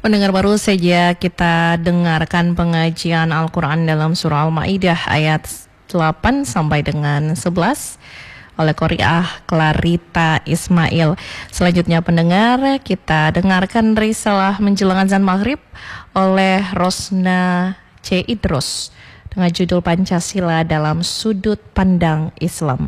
Pendengar, baru saja kita dengarkan pengajian Al-Quran dalam surah Al-Ma'idah ayat 8 sampai dengan 11 oleh Qori'ah Clarita Ismail. Selanjutnya pendengar, kita dengarkan risalah menjelang azan maghrib oleh Rosna C. Idrus dengan judul Pancasila dalam Sudut Pandang Islam.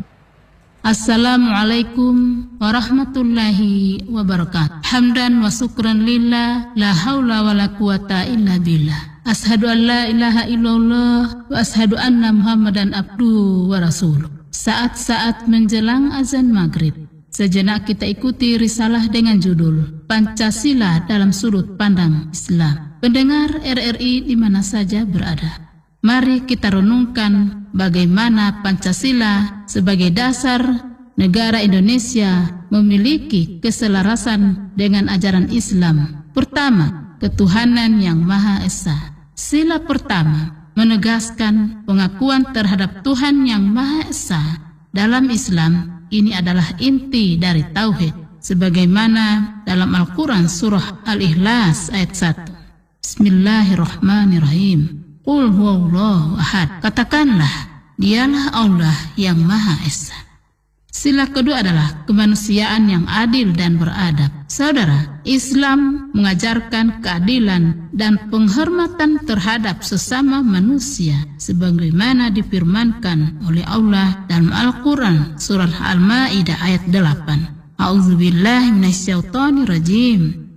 Assalamualaikum warahmatullahi wabarakatuh. Hamdan wa syukran lillah, la haula wa la quwata illa billah. Ashhadu an la ilaha illallah wa ashhadu anna Muhammadan abduhu wa rasuluh. Saat-saat menjelang azan maghrib, sejenak kita ikuti risalah dengan judul Pancasila dalam Sudut Pandang Islam. Pendengar RRI di mana saja berada, mari kita renungkan bagaimana Pancasila sebagai dasar negara Indonesia memiliki keselarasan dengan ajaran Islam. Pertama, ketuhanan yang Maha Esa. Sila pertama menegaskan pengakuan terhadap Tuhan yang Maha Esa. Dalam Islam, ini adalah inti dari Tauhid, sebagaimana dalam Al-Quran surah Al-Ikhlas ayat 1. Bismillahirrahmanirrahim. Qul huwallahu ahad. Katakanlah, dialah Allah yang Maha Esa. Sila kedua adalah kemanusiaan yang adil dan beradab. Saudara, Islam mengajarkan keadilan dan penghormatan terhadap sesama manusia, sebagaimana difirmankan oleh Allah dalam Al-Quran surah Al-Ma'idah ayat 8. A'udzubillahi minasyaitonirrajim.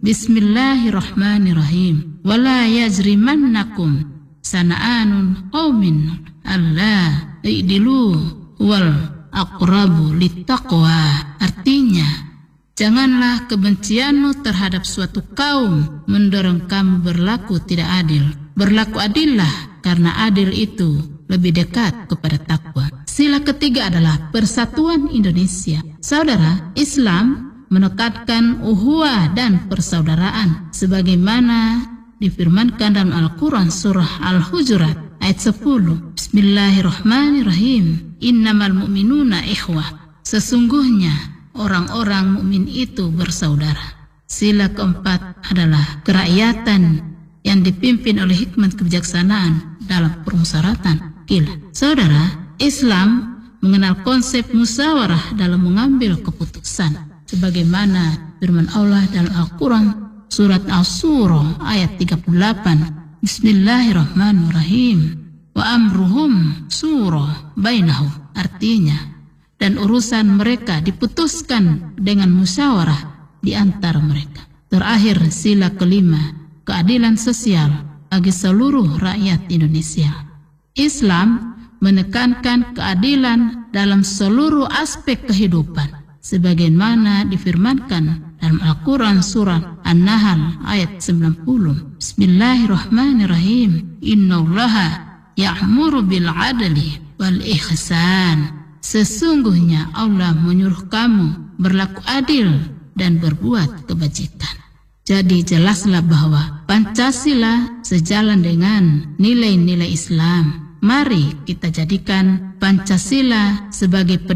Bismillahirrahmanirrahim. Wala yajrimannakum sana'anun qaumin alla i'dilu wal aqrabu littaqwa. Artinya, janganlah kebencianmu terhadap suatu kaum mendorong kamu berlaku tidak adil. Berlaku adillah, karena adil itu lebih dekat kepada takwa. Sila ketiga adalah persatuan Indonesia. Saudara, Islam menekankan ukhuwah dan persaudaraan, sebagaimana difirmankan dalam Al-Quran surah Al-Hujurat ayat 10. Bismillahirrahmanirrahim. Innamal mu'minuna ikhwah. Sesungguhnya orang-orang mukmin itu bersaudara. Sila keempat adalah kerakyatan yang dipimpin oleh hikmat kebijaksanaan dalam permusyawaratan. Saudara, Islam mengenal konsep musyawarah dalam mengambil keputusan, sebagaimana firman Allah dalam Al-Quran surat As-Surah ayat 38. Bismillahirrahmanirrahim. Wa amruhum surah bainahum. Artinya, dan urusan mereka diputuskan dengan musyawarah di antara mereka. Terakhir, sila kelima, keadilan sosial bagi seluruh rakyat Indonesia. Islam menekankan keadilan dalam seluruh aspek kehidupan, sebagaimana difirmankan dalam Al-Quran surah An-Nahl ayat 90. Bismillahirrahmanirrahim. Innallaha ya'muru bil adli wal ihsan. Sesungguhnya Allah menyuruh kamu berlaku adil dan berbuat kebajikan. Jadi jelaslah bahwa Pancasila sejalan dengan nilai-nilai Islam. Mari kita jadikan Pancasila sebagai